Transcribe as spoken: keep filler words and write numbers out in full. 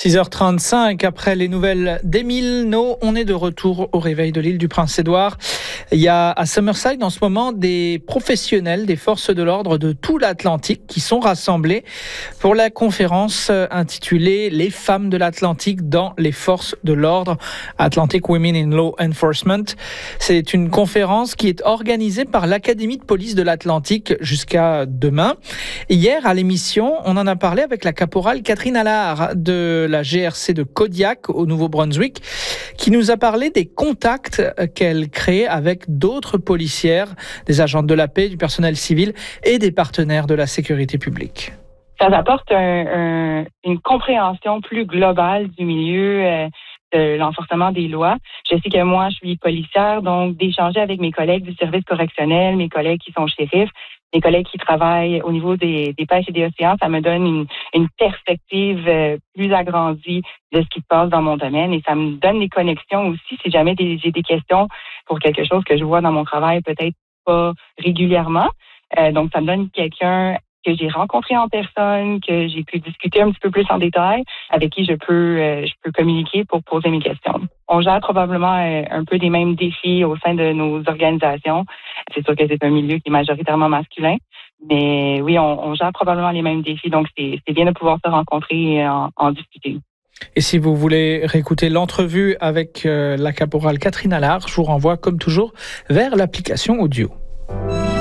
six heures trente-cinq, après les nouvelles d'Émile No, on est de retour au réveil de l'île du Prince-Édouard. Il y a à Summerside en ce moment des professionnels des forces de l'ordre de tout l'Atlantique qui sont rassemblés pour la conférence intitulée « Les femmes de l'Atlantique dans les forces de l'ordre » Atlantic Women in Law Enforcement. C'est une conférence qui est organisée par l'Académie de police de l'Atlantique jusqu'à demain. Hier, à l'émission, on en a parlé avec la caporale Catherine Allard de la G R C de Kodiak au Nouveau-Brunswick, qui nous a parlé des contacts qu'elle crée avec d'autres policières, des agents de la paix, du personnel civil et des partenaires de la sécurité publique. Ça apporte un, un, une compréhension plus globale du milieu euh, de l'enforcement des lois. Je sais que moi, je suis policière, donc d'échanger avec mes collègues du service correctionnel, mes collègues qui sont shérifs, mes collègues qui travaillent au niveau des, des pêches et des océans, ça me donne une, une perspective euh, plus agrandie de ce qui se passe dans mon domaine et ça me donne des connexions aussi si jamais des, j'ai des questions pour quelque chose que je vois dans mon travail, peut-être pas régulièrement. Euh, donc, ça me donne quelqu'un que j'ai rencontré en personne, que j'ai pu discuter un petit peu plus en détail, avec qui je peux euh, je peux communiquer pour poser mes questions. On gère probablement euh, un peu des mêmes défis au sein de nos organisations. C'est sûr que c'est un milieu qui est majoritairement masculin, mais oui, on, on gère probablement les mêmes défis, donc c'est, c'est bien de pouvoir se rencontrer et en, en discuter. Et si vous voulez réécouter l'entrevue avec euh, la caporale Catherine Allard, je vous renvoie comme toujours vers l'application audio.